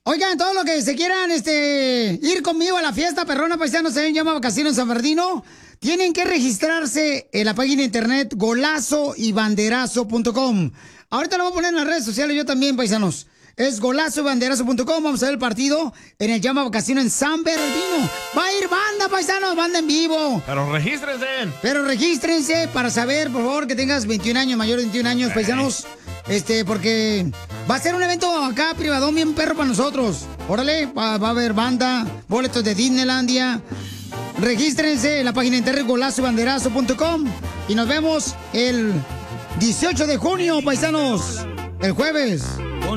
Oigan, todos los que se quieran ir conmigo a la fiesta perrona paisano se llama Casino San Bernardino. Tienen que registrarse en la página de internet golazoybanderazo.com. Ahorita lo voy a poner en las redes sociales yo también, paisanos. Es golazoybanderazo.com. Vamos a ver el partido en el Llama Casino en San Bernardino. Va a ir banda, paisanos, banda en vivo. Pero regístrense. Para saber, por favor, que tengas 21 años, mayor de 21 años, paisanos. Porque va a ser un evento acá privadón bien perro para nosotros. Órale, va a haber banda, boletos de Disneylandia. Regístrense en la página de internet golazoybanderazo.com y nos vemos el 18 de junio, paisanos, el jueves.